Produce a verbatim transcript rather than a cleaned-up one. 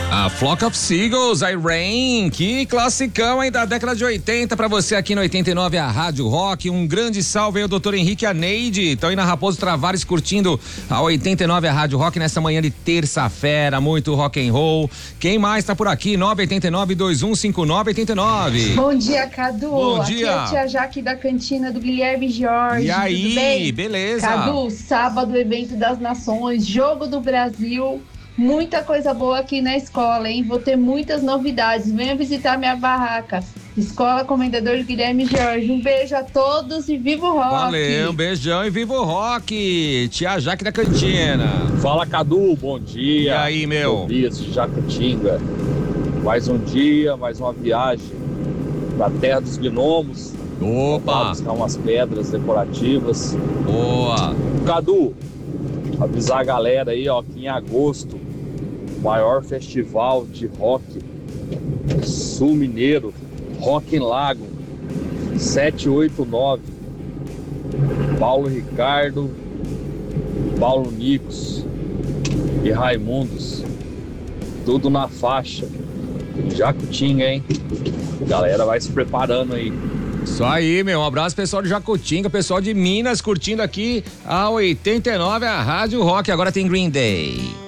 A Flock of Seagulls, I Rain, que classicão aí da década de oitenta pra você aqui no oitenta e nove, a Rádio Rock. Um grande salve aí o doutor Henrique e a Neide, estão aí na Raposo Travares curtindo a oitenta e nove, a Rádio Rock nessa manhã de terça-feira, muito rock and roll. Quem mais tá por aqui? nove oito nove, dois um cinco nove, oito nove. Bom dia, Cadu. Bom aqui dia. é a tia Jaque da cantina do Guilherme Jorge. E aí, tudo bem? beleza? Cadu, sábado, evento das nações, jogo do Brasil. Muita coisa boa aqui na escola, hein? Vou ter muitas novidades. Venha visitar minha barraca. Escola Comendador Guilherme Jorge. Um beijo a todos e viva o rock! Valeu, um beijão e viva o rock! Tia Jaque da cantina. Fala, Cadu, bom dia. E aí, meu? Tobias de Jacutinga. Mais um dia, mais uma viagem pra terra dos gnomos. Opa! Buscar umas pedras decorativas. Boa! Cadu, avisar a galera aí, ó, que em agosto, o maior festival de rock sul mineiro, Rock em Lago, sete, oito, nove. Paulo Ricardo, Paulo Nicos e Raimundos, tudo na faixa. Jacutinga, hein? A galera vai se preparando aí. Isso aí, meu. Um abraço pessoal de Jacutinga, pessoal de Minas curtindo aqui a oitenta e nove, a Rádio Rock. Agora tem Green Day.